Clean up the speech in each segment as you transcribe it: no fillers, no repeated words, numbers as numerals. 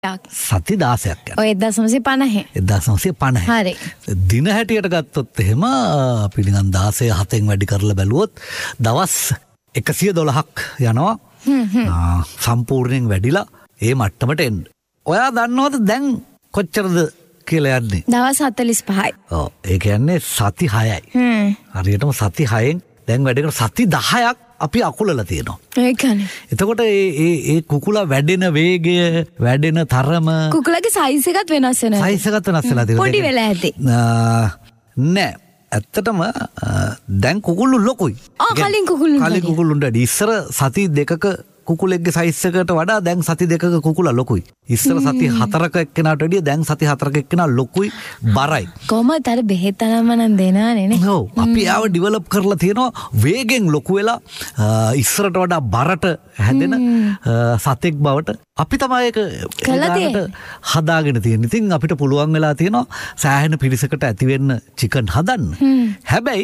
සති 16ක් ඔය 1950. 1950. හරි. දින හැටියට ගත්තොත් එහෙම අපි නිකන් 16 7න් වැඩි කරලා බැලුවොත් දවස් 112ක් යනවා. සම්පූර්ණයෙන් වැඩිලා ඒ මට්ටමට එන්න. ඔයා දන්නවද දැන් කොච්චරද කියලා යන්නේ? දවස් 45යි. ඔව් ඒ කියන්නේ සති 6යි. හරියටම සති 6න් දැන් වැඩි කර සති 10ක් අපි අකුලලා තියෙනවා. ඒකනේ. එතකොට ඒ කුකුලා වැඩෙන වේගය, වැඩෙන තරම කුකුලගේ සයිස් එකත් වෙනස් වෙනවා. සයිස් එකත් වෙනස් වෙලා තියෙනවා. පොඩි වෙලා ඇති. නෑ. ඇත්තටම දැන් කුකුළු ලොකුයි. කලින් කුකුළුන්ට වැඩි ඉස්සර සති 2ක කුකුලෙක්ගේ සයිස් එකට වඩා දැන් සති 2ක කුකුලා ලොකුයි. ඉස්සර සති 4ක එක්කෙනාට වැඩිය දැන් සති 4ක එක්කෙනා ලොකුයි, බරයි. කොහමද අර බෙහෙත් අනම්ම නම් දෙනානේ නේ. ඔව් අපි ආව ඩෙවලොප් කරලා තියෙනවා වේගෙන් ලොකු වෙලා ඉස්සරට වඩා බරට හැදෙන සතෙක් බවට අපි තමයි ඒක හදාගෙන තියෙන්නේ. ඉතින් අපිට පුළුවන් වෙලා තියෙනවා සෑහෙන පිරිසකට ඇති වෙන්න චිකන් හදන්න. හැබැයි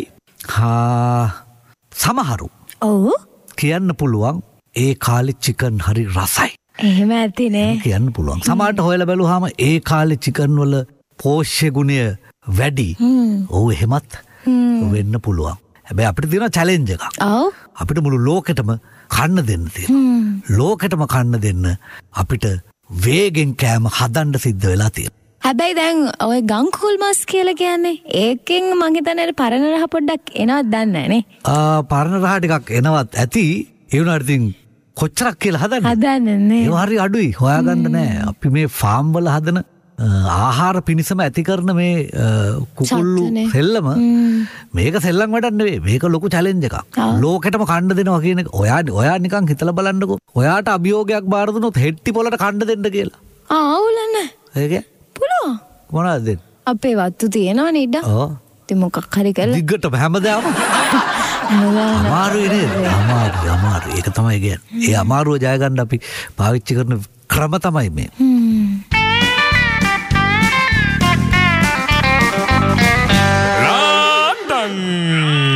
සමහරු කියන්න පුළුවන් ඒ කාලේ චිකන් හරි රසයි. එහෙම ඇතිනේ. කියන්න පුළුවන්. සමහරට හොයලා බැලුවාම ඒ කාලේ චිකන් වල පෝෂ්‍ය ගුණය වැඩි. ඔව් එහෙමත් වෙන්න පුළුවන්. හැබැයි අපිට තියෙන චැලෙන්ජ් එකක්. ඔව්. අපිට මුළු ලෝකෙටම කන්න දෙන්න තියෙනවා. ලෝකෙටම කන්න දෙන්න අපිට වේගෙන් කෑම හදන්න සිද්ධ වෙලා තියෙනවා. හැබැයි දැන් ඔය ගංකුල් මස් කියලා කියන්නේ ඒකෙන් මං හිතන්නේ පරණ රහ පොඩ්ඩක් එනවත් දන්නේ නැහැ නේ. පරණ රහ ටිකක් එනවත් ඇති. ඒ වුණාට ඉතින් කොච්චරක් කියලා හදන්නේ නේ. ඒව හරි අඩුයි. හොයාගන්න නෑ. අපි මේ ෆාම් වල හදන ආහාර පිණිසම ඇති කරන මේ කුකුල්ලු සෙල්ලම මේක සෙල්ලම් වැඩක් නෙවෙයි. මේක ලොකු චැලෙන්ජ් එකක්. ලෝකෙටම කන්න දෙනවා කියන එක ඔයා නිකන් හිතලා බලන්නකෝ. ඔයාට අභියෝගයක් බාර දුන්නොත් හෙට්ටි පොලට කන්න දෙන්න කියලා. ආවුලන්නේ. ඒක පුළුවන්. මොනවද දෙන්න? අපේ වත්තු තියෙනවනේ ඉඩ. ඔව්. ඉතින් මොකක් හරි කරලා දිග්ගටම හැමදාම අමාරුයි නේද? අමාරු. ඒක තමයි කියන්නේ. ඒ අමාරුව ජය ගන්න අපි පාවිච්චි කරන ක්‍රම තමයි මේ.